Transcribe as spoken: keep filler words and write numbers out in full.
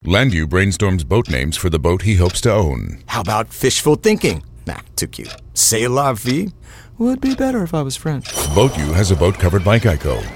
Landu brainstorms boat names for the boat he hopes to own. How about fishful thinking? Nah, too cute. C'est la vie? Would be better if I was French. BoatU has a boat covered by Geico.